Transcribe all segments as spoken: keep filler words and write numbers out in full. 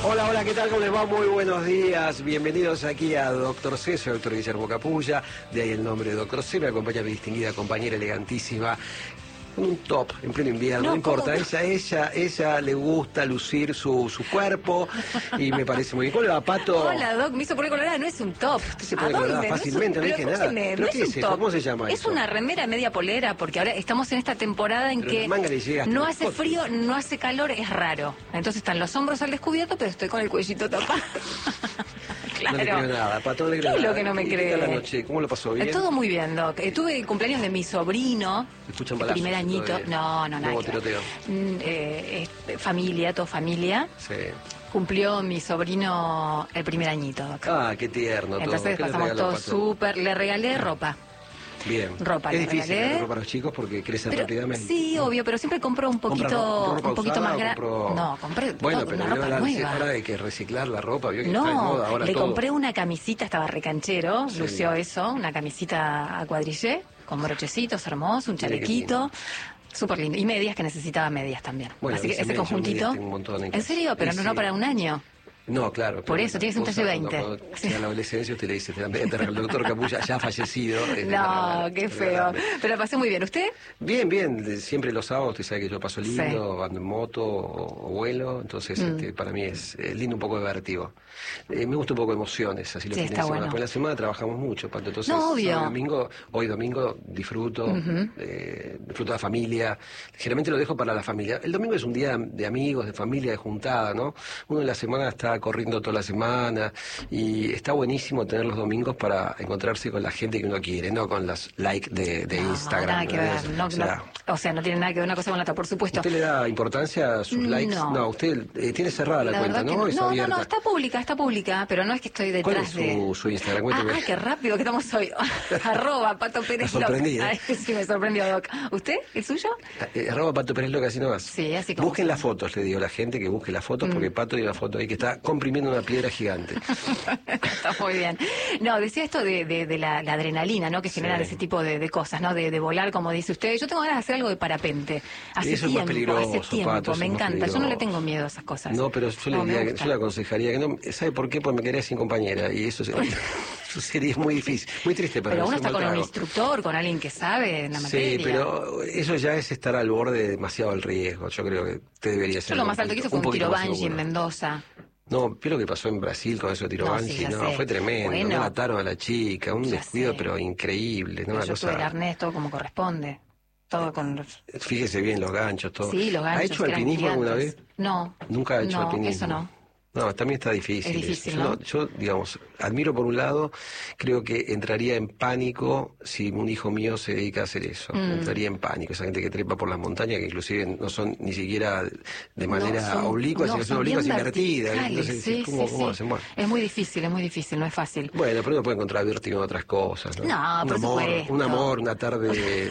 Hola, hola, ¿qué tal? ¿Cómo les va? Muy buenos días. Bienvenidos aquí a Doctor C, soy doctor Guillermo Capulla, de ahí el nombre de Doctor C. Me acompaña mi distinguida compañera elegantísima, con un top en pleno invierno, no, no importa, ella, ella, ella le gusta lucir su, su cuerpo y me parece muy bien. ¿Cómo le va, Pato? Hola, Doc, me hizo poner colorada, no es un top. Usted se pone colorada fácilmente, no, es un, no dije nada. ¿Pero no qué es es un eso? top? ¿Cómo se llama es eso? Es una remera media polera, porque ahora estamos en esta temporada en pero que manga le llega no hace frío, no hace calor, es raro. Entonces están los hombros al descubierto, pero estoy con el cuellito tapado. Claro. No le creo nada, Pato, no le creo ¿Qué es nada. lo que no me cree? ¿Qué tal la noche? ¿Cómo lo pasó? ¿Bien? Todo muy bien, Doc. Eh, tuve el cumpleaños de mi sobrino. ¿Escuchan el primer añito. Todavía? No, no, nada. Nuevo tiroteo. Mm, eh, eh, familia, todo familia. Sí. Cumplió mi sobrino el primer añito, Doc. Ah, qué tierno todo. Entonces pasamos todo súper. Le regalé ropa. Bien. Ropa, es le difícil regalé. la ropa para los chicos porque crecen Pero, rápidamente. Sí, obvio, pero siempre compró un poquito, ropa un poquito usada, más grande. compró... No, compré bueno, todo, pero una ropa la, nueva. Ahora hay que reciclar la ropa, vio que no, está de moda ahora le todo. compré una camisita, estaba recanchero, sí. lució eso, una camisita a cuadrillé, con brochecitos hermosos, un chalequito. Súper lindo. Y medias, que necesitaba medias también. Bueno, así que ese conjuntito. Un montón en, ¿En serio? Pero sí, no, no para un año. No, claro. Por eso, tienes un talle veinte. Cuando llega la adolescencia, usted le dice, el doctor Capulla, ya fallecido. No, qué feo. Pero la pasé muy bien. ¿Usted? Bien, bien. Siempre los sábados, usted sabe que yo paso lindo, sí. ando en moto o, o vuelo, entonces mm. este, para mí es, es lindo un poco de vértigo. Eh, me gusta un poco de emociones, así los sí, fines de semana. Bueno. Pues la semana trabajamos mucho, Pato, entonces no, obvio. domingo, hoy domingo disfruto, uh-huh. eh, disfruto de la familia. Generalmente lo dejo para la familia. El domingo es un día de amigos, de familia, de juntada, ¿no? Uno en la semana está corriendo toda la semana. semana y está buenísimo tener los domingos para encontrarse con la gente que uno quiere, no con los likes de, de no, Instagram. Nada que ver. No, o, sea, no, o sea, no tiene nada que ver una cosa con la otra, por supuesto. ¿Usted le da importancia a sus likes? No, no usted eh, tiene cerrada la, la cuenta, ¿no? No, ¿Es no, abierta? no, no, está pública, está pública, pero no es que estoy detrás ¿Cuál es su, de... su Instagram? Ah, ah, qué rápido que estamos hoy. Arroba Pato Pérez Loca. Ay, sí, me sorprendió, Doc. ¿Usted? ¿El suyo? Eh, arroba Pato Pérez Loca, así nomás. Sí, así como... Busquen las fotos, le digo a la gente que busque las fotos, mm. porque Pato tiene una foto ahí que está comprimiendo una piedra gigante. Está muy bien. No, decía esto de, de, de la, la adrenalina, ¿no? Que generan sí. ese tipo de, de cosas, ¿no? De, de volar, como dice usted. Yo tengo ganas de hacer algo de parapente. Hace eso tiempo, es peligroso, hace tiempo, Pato, me encanta. Yo no le tengo miedo a esas cosas. No, pero yo le, no, diría, yo le aconsejaría que no. ¿Sabe por qué? Porque me quedaría sin compañera. Y eso sería, eso sería muy difícil, muy triste para mí. Pero uno está con trago. un instructor, con alguien que sabe en la materia. Sí, pero eso ya es estar al borde de demasiado del riesgo. Yo creo que usted debería ser. Yo lo más alto que hice fue un, un tiro bungee en Mendoza. No, pero lo que pasó en Brasil con eso de tiro no, bungee, sí, no, sé. fue tremendo. Bueno, no mataron a la chica, un descuido, sé. pero increíble. ¿no? Pero Una yo cosa... tuve el arnés todo como corresponde. Todo con los... Fíjese bien los ganchos, todo. Sí, los ganchos. ¿Ha hecho alpinismo alguna vez? No. Nunca ha hecho no, alpinismo. Eso no. No, también está difícil. Es difícil, yo, ¿no? yo, digamos, admiro por un lado, creo que entraría en pánico si un hijo mío se dedica a hacer eso. Mm. Entraría en pánico. Esa gente que trepa por las montañas, que inclusive no son ni siquiera de manera no, son, oblicua, no, sino son oblicuas invertidas. Entonces, sí, ¿cómo, sí, cómo sí. hacen? Bueno. Es muy difícil, es muy difícil, no es fácil. Bueno, pero uno puede encontrar vértigo en otras cosas, ¿no? No, un por amor, supuesto. Un amor, una tarde... de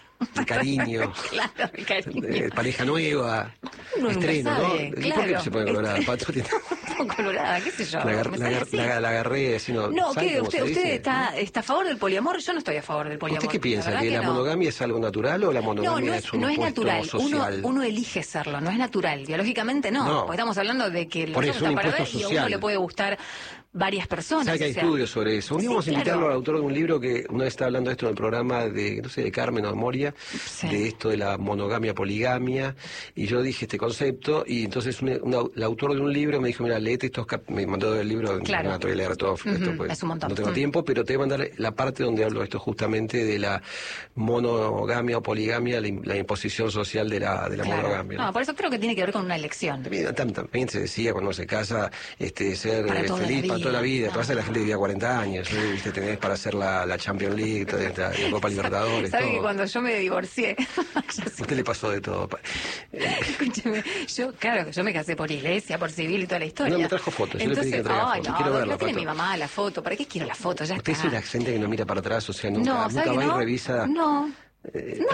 cariño, claro, de cariño. De pareja nueva, no, estreno, sabe, ¿no? Claro. ¿Por qué se pone colorada, Pato? colorada, qué sé yo. La, agar, la, agar, la, la agarré así, ¿no? No, ¿qué? ¿Usted, usted está, está a favor del poliamor? Yo no estoy a favor del poliamor. ¿Usted qué piensa? ¿Que, que la no. monogamia es algo natural o la monogamia no, no es, es un No es natural, social? Uno, uno elige serlo, no es natural. Biológicamente no, no. porque estamos hablando de que Por eso, un para ver social. y a uno le puede gustar varias personas. ¿Sabe que hay o sea, estudios sobre eso? Un día sí, vamos a invitarlo claro. al autor de un libro que una vez está hablando de esto en el programa de, no sé, de Carmen o de Moria, sí. de esto de la monogamia, poligamia, y yo dije este concepto, y entonces un, un, el autor de un libro me dijo, mira, léete estos cap me mandó el libro, claro. no te voy a leer todo, uh-huh. esto, pues, es un montón. no tengo uh-huh. tiempo, pero te voy a mandar la parte donde hablo esto justamente de la monogamia o poligamia, la, la imposición social de la, de la claro. monogamia. No, por eso creo que tiene que ver con una elección. También, también se decía cuando se casa, este, ser para eh, feliz para toda la vida, no. la gente vivía cuarenta años, ¿sí? Te tenés para hacer la, la Champions League, la, la Copa Libertadores, ¿Sabe todo. que cuando yo me divorcié... ¿A usted le pasó de todo? Escúcheme, yo, claro, yo me casé por iglesia, por civil y toda la historia. No, me trajo fotos, yo Entonces, le pedí que traiga ay, fotos, no, quiero no, verla, no tiene Pato. mi mamá la foto, ¿para qué quiero la foto? Ya Usted está. es la gente que no mira para atrás, o sea, nunca, no, nunca va no? y revisa... No, eh, no.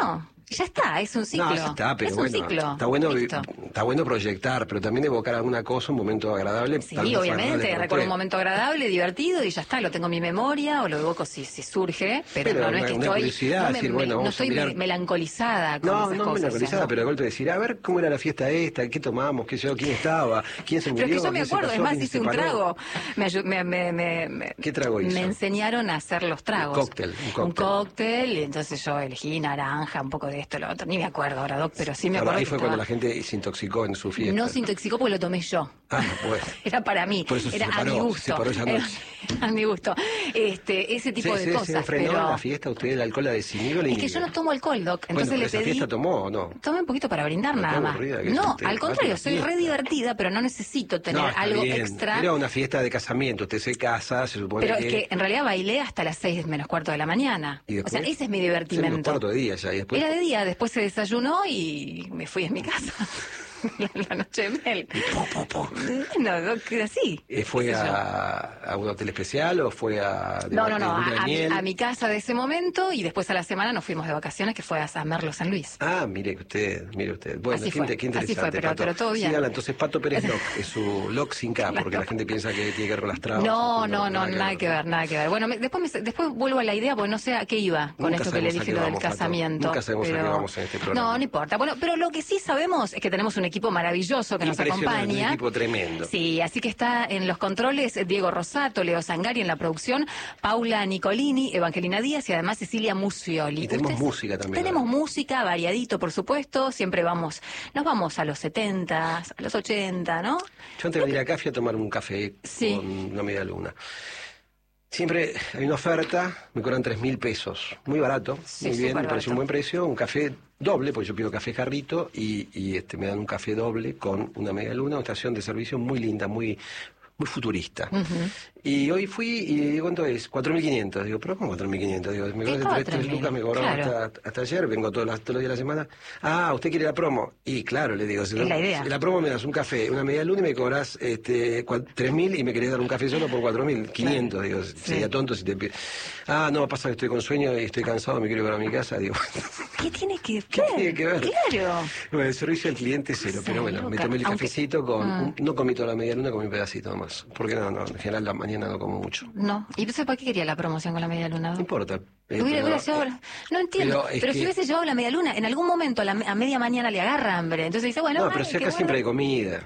Ya está, es un ciclo. No, ya está, pero es bueno, un ciclo. Está bueno, Listo. está bueno proyectar, pero también evocar alguna cosa, un momento agradable. Sí, obviamente, recuerdo un momento agradable, divertido y ya está, lo tengo en mi memoria o lo evoco si, si surge, pero, Pero no, no es una- que una estoy, curiosidad, no, me- decir, me- bueno, no vamos a estoy mirar. me- melancolizada con No, esas no cosas. o sea, melancolizada, no. pero de golpe decir, a ver cómo era la fiesta esta, qué tomamos, qué sé yo, quién estaba, quién se murió. Pero es que yo me quién se acuerdo, casó, es más, quién se hice un separó. trago. Me, ayu- me, me, me- me- ¿Qué trago hizo? Me enseñaron a hacer los tragos. Un cóctel, un cóctel. Un cóctel, y entonces yo elegí naranja, un poco de esto, lo otro. Ni me acuerdo ahora, Doc, pero sí me Ahora, acuerdo. ahí que fue estaba- cuando la gente se intoxicó en su fiesta. No se intoxicó porque lo tomé yo. Ah, bueno. Era para mí, Por eso se era a separó, mi se gusto. separó esa Era noche. a mi gusto. Este, ese tipo ¿Se, de se, cosas. se frenó pero... en la fiesta usted el alcohol la desinhibió? Es que yo no tomo alcohol, Doc. Entonces bueno, le ¿esa pedí. fiesta tomó o no? Tomé un poquito para brindar Pero qué nada más. aburrida que es No, usted, al contrario, vaya soy fiesta. re divertida, pero no necesito tener No, está algo bien. extra. Era una fiesta de casamiento, usted se casa, se supone Pero que... es que en realidad bailé hasta las seis menos cuarto de la mañana. ¿Y O sea, después? ese es mi Se nos divertimento. cuarto de día ya, y después... Era de día, después se desayunó y me fui a mi casa. la, la noche de Mel. Po, po, po. No, no, que así. Eh, ¿Fue qué sé yo. a, a un hotel especial o fue a... de- No, no, de no, luna de a, a mi, miel? a mi casa de ese momento y después a la semana nos fuimos de vacaciones, que fue a San Merlo, San Luis. Ah, mire usted, mire usted. Bueno, Así qué, fue, inte- qué así interesante, fue, pero- Pato. pero todo bien. Sí, Ana, entonces Pato Pérez Loc, es su Loc sin K, porque la gente piensa que tiene que ver con las trabas. No, no, no, nada que ver, nada que ver. Bueno, me- después, me- después vuelvo a la idea, porque no sé a qué iba con Nunca esto que le sabemos a dije qué lo del vamos, Pato. casamiento. Nunca sabemos a qué pero- vamos en este programa. No, no importa. Bueno, pero lo que sí sabemos es que tenemos un equipo maravilloso que nos Impresionante, acompaña. un equipo tremendo. Sí, así que está en los controles Diego Rosato, Leo Zangari en la producción, Paula Nicolini, Evangelina Díaz y además Cecilia Musioli. Y tenemos Ustedes- música también, Tenemos ¿verdad? música, variadito, por supuesto. Siempre vamos, nos vamos a los setenta, a los ochenta, ¿no? Yo antes de venir acá fui a tomar un café Sí. con una media luna. Siempre hay una oferta, me cobran tres mil pesos. Muy barato, Sí, muy bien, súper me parece barato. un buen precio. Un café doble, porque yo pido café jarrito y, y este me dan un café doble con una media luna, una estación de servicio muy linda, muy muy futurista. Y hoy fui y digo, ¿cuánto es? cuatro mil quinientos. Digo, ¿pero cómo cuatro mil quinientos? Digo, me ¿Qué cobran tres, cuatro mil? lucas, me cobraron Claro. hasta, hasta ayer, vengo todos, las, todos los días de la semana. Ah, ¿usted quiere la promo? Y claro, le digo, si Es la idea. si la promo me das un café, una media luna y me cobras este, tres mil y me querés dar un café solo por cuatro mil quinientos. Digo, sería tonto si te pido. Ah, no, pasa que estoy con sueño y estoy cansado, me quiero ir para mi casa. Digo, ¿Qué tiene que ¿Qué ver? tiene que ver? Claro. bueno, el servicio al cliente cero, Esa pero bueno, me loca. tomé el Aunque- cafecito con. Ah. un- no comí toda la media luna, comí un pedacito nomás. Porque no, no, en general la mañana no como mucho. No. ¿Y entonces para qué quería la promoción con la media luna? No importa. eh, Hubiera- pero- hubiera llevado la- No entiendo, pero pero, es si que- hubiese llevado la media luna, en algún momento a, la, a media mañana le agarra hambre. Entonces dice, bueno, No, ay, pero si qué acá bueno. siempre hay comida.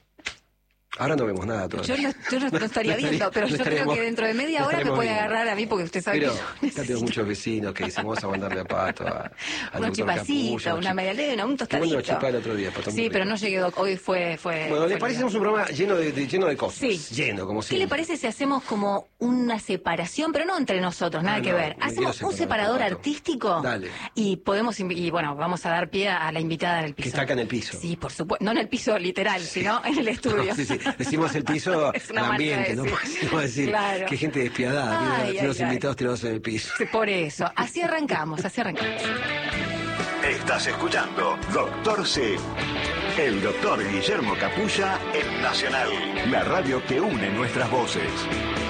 Ahora no vemos nada todavía. Yo no, yo no- no estaría viendo, pero no yo creo estaremos- que dentro de media no hora me estaremos puede viendo. agarrar a mí porque usted sabe Pero que yo ya tengo necesito muchos vecinos que dicen, vamos a mandarle a Pato, a, al una doctor chipacita, Capullo, una chip- media luna, un Qué bueno tostadito. lo chipá el otro día, Pato, muy Sí, pero rico. no llegué, Doc. Hoy fue... fue Bueno, ¿le fue parece lindo. un programa lleno de, de- lleno de cosas? Sí. Lleno, como ¿Qué siempre. le parece si hacemos como una separación, pero no entre nosotros, nada Ah, que no, ver? me Hacemos quiero un separar, separador Pato. artístico Dale. y podemos invi- y bueno, vamos a dar pie a la invitada del piso. Que está acá en el piso. Sí, por supuesto, no en el piso literal, sino en el estudio. Sí, sí. Decimos el piso Es una al manera de ambiente, no decir. podemos decir Claro. que gente despiadada, Ay, tiene ay, los ay. invitados tirados en el piso. Por eso, así arrancamos, así arrancamos. Estás escuchando Doctor C. El doctor Guillermo Capulla en Nacional, la radio que une nuestras voces.